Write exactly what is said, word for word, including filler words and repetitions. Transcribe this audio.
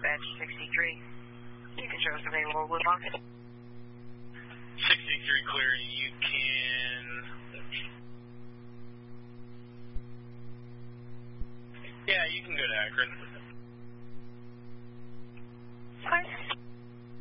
dispatch sixty-three. You can show us available with market. sixty-three clear, you can... Yeah, you can go to Akron.